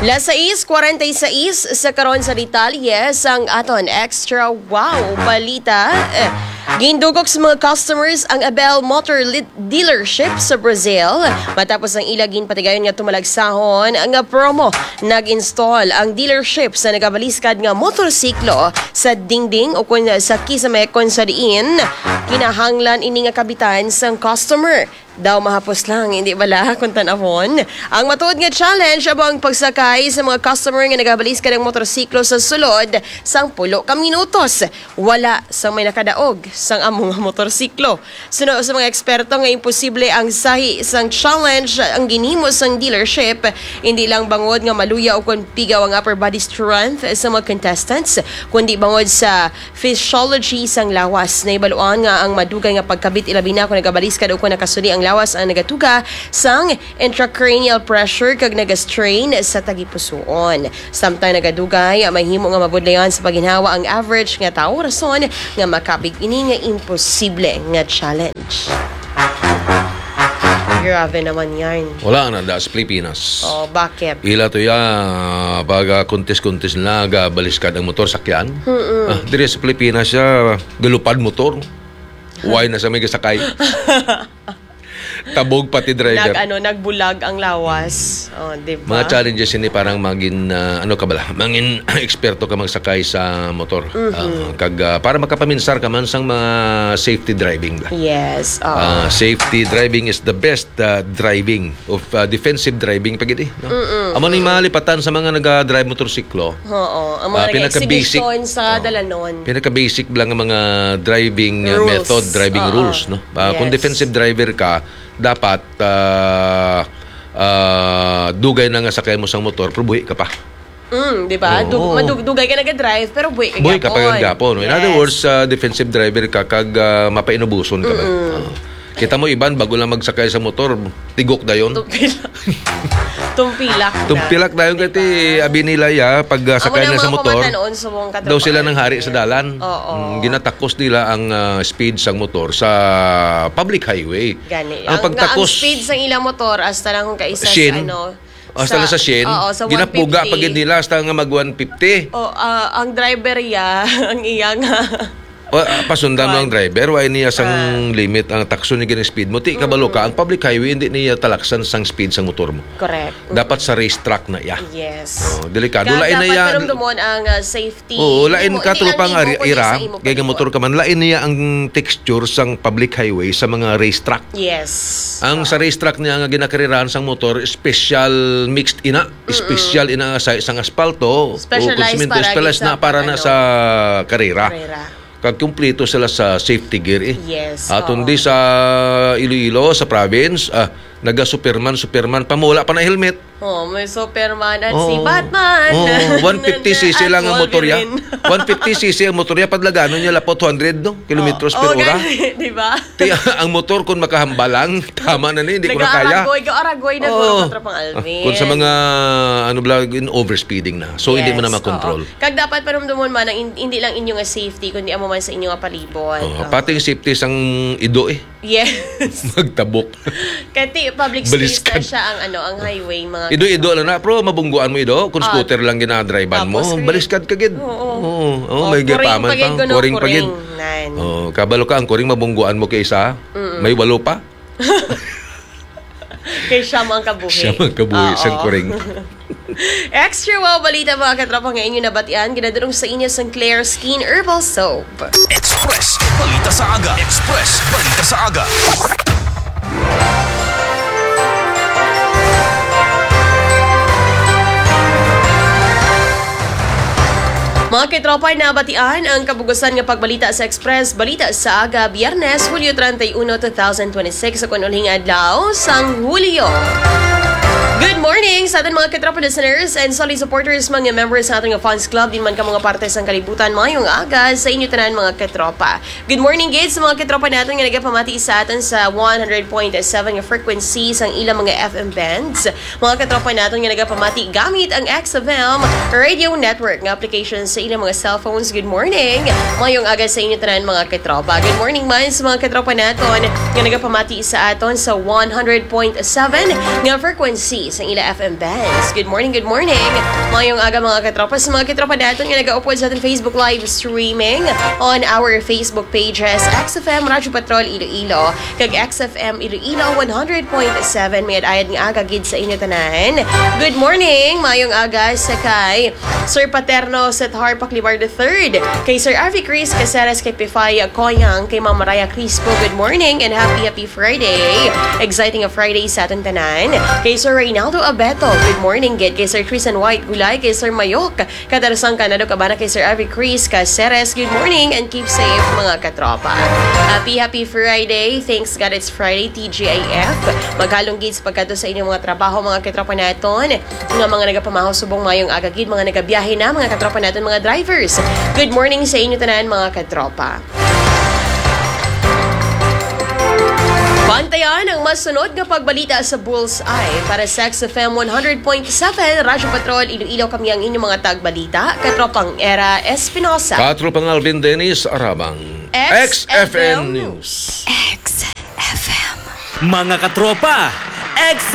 Las 6:46 sa karon sa detalye sang aton extra wow balita. Gindugok sa mga customers ang Abel Motor Dealership sa Brazil matapos ang ilagin patigayon nga tumalagsahon ang promo. Nag-install ang dealership sa nagabaliskad nga motorsiklo sa dingding o kun sa kisamekon sa diin. Kinahanglan ini nga kabitan sang customer. Daw mahapos lang, hindi bala kung tanahon. Ang matuod nga challenge abang pagsakay sa mga customer nga nagabalis ka ng motorsiklo sa sulod sang 10 ka minutos. Wala sang may nakadaog sang among motorsiklo. Suno sa mga eksperto nga imposible ang sahi sang challenge ang ginhimo sang dealership. Hindi lang bangod nga maluya o kung pigaw ang upper body strength sa mga contestants, kundi bangod sa physiology sang lawas. Naibaluan nga ang madugay nga pagkabit ilabi na kung nagabalis ka o kung nakasuni ang lawas ang nagatuga sang intracranial pressure kag nagastrain sa tagipusoon. Samtang nagadugay mahimo nga mabudlayan sa pagginhawa ang average nga tawo rason nga makabig ini nga imposible nga challenge. Grabe naman yan. Wala na da sa Pilipinas. Oh, bakit? Ila to ya pag contest na baliskad ang motor sakyan. Dire sa Pilipinas siya galupad motor. Why na sa may kasakay? Tabog pati driver. Nagbulag ang lawas. Oh, diba? Mga challenges ini parang maging maging eksperto ka magsakay sa motor. Para makapaminsar ka man sang mga safety driving. Yes. Safety driving is the best driving of defensive driving pagidi. No? Amo ni malipatan sa mga naga-drive motorsiklo. Oo. Ang mga nag-exhibition sa dalanon. Pinaka-basic lang ang mga driving method, driving rules. No? Kung defensive driver ka, dapat dugay na nga sakay mo sang motor pero buhi ka pa. Di ba? Dugay ka nag-drive pero buhi ka pa gapon. In other words, defensive driver ka kag mapainubuson ka ba. Kita mo iban bago lang magsakay sa motor, tigok dayon. Tumpilak dayon kati abi nila ya pag sakay na sa motor. Daw sila nang hari sa dalan. Ginatakos nila ang speed sang motor sa public highway. Ang pagtakos ang speed sang ilang motor hasta lang kung kaisa sa hasta lang sa Shin. Ginapuga pag nila hasta nga mag 150. Ang driver ang iyang pasundan mo ang driver, why niya sang limit ang takso ni ganang speed mo. Ti kabalo ka, ang public highway hindi niya talaksan sang speed sang motor mo. Correct. Dapat sa racetrack na iya. Yes. Delikado. Lain na iya. Dapat pero ang safety. Lain ka tulupang ira, kaya motor ka man, lain niya ang texture sang public highway sa mga racetrack. Yes. Ang sa racetrack niya nga ginakarirahan sang motor, special mixed ina, special ina sa isang asfalto, specialized para na sa karera. Kag kumpleto sila sa safety gear Yes. Tundi sa Iloilo, sa province, naga-Superman pamula pa na helmet. May Superman at si Batman. 150cc lang ang motorya. 150cc ang motorya, padlagano niya lapot 200 kilometers per ora. Diba? Ang motor kung makahambalang, tama na hindi ko na kaya. Aragoy na kontrapang Alvin. Kung sa mga in overspeeding na. So hindi mo na makontrol. Kag dapat paramdamon man hindi lang inyong safety kundi amo man sa inyong palibot. Pati yung safety sang ido Yes. Magtabok. Kati public space na siya ang highway mga Ido lang na. Pero mabungguan mo ido. Kung scooter lang ginadrivean mo, baliskad kagid. May gapaman pa. Kuring pagid. Kabalo ka, ang kuring mabungguan mo kaysa. May walo pa. Kay siya mang kabuhi. Siya mang kabuhi sang kuring. Extra wow balita mga katropa nga inyo nabatian. Ginadurong sa inyo sang Claire Skin Herbal Soap. Express Balita sa Aga. Express Balita sa Aga. Mga kitropa, nabatian ang kabugusan nga pagbalita sa Express Balita sa Aga, Biyernes, Hulyo 31, 2026 sa kunuling adlaw sang Hulyo. Good morning sa ating mga kitropa listeners and solid supporters, mga members sa ating fans club, din man ka mga parte sa kalibutan, mayong aga sa inyo tanan mga kitropa. Good morning guys sa mga kitropa natin nga nagapamati sa atin sa 100.7 nga frequency sang ilang mga FM bands. Mga kitropa natin nga nagapamati gamit ang XFM Radio Network nga application sa ilang mga cellphones. Good morning. Mayong aga sa inyo tanan mga kitropa. Good morning man sa mga kitropa natin nga nagapamati sa aton sa 100.7 nga frequency sa ila FM Benz. Good morning, good morning. Mayong aga mga katropa. Sa mga katropa natin nga nag-upload sa ating Facebook live streaming on our Facebook pages, XFM Radyo Patrol Iloilo, kag XFM Iloilo 100.7. May ayad nga aga gid sa inyo tanan. Good morning, mayong aga sa kay Sir Paterno sa Harpak Libar III, kay Sir Arvie Chris Caceres, kay Pifay Koyang, kay Ma'am Maraya Crispo. Good morning and happy Friday. Exciting a Friday sa ating tanan. Kay Sir Reynaldo Abeto, good morning gid. Kay Sir Christian White Gulay, kay Sir Mayok Katarasang Kanado Kabana, kay Sir Arvie Chris Caceres, good morning and keep safe mga katropa. Happy Friday. Thanks God it's Friday. TGIF. Maghalong gid pagkadto sa inyong mga trabaho mga katropa naton. Nga mga nagapamahaw subong mayong agagid, mga nagabiyahe na mga katropa naton, mga drivers. Good morning sa inyo tanan mga katropa. Bantayan ang masunod nga pagbalita sa Bullseye para sa XFM 100.7 Radyo Patrol Iloilo. Kami ang inyong mga tagbalita. Katropang Era Espinosa. Katropang Alvin Dennis Arabang. XFM News. XFM. Mga katropa,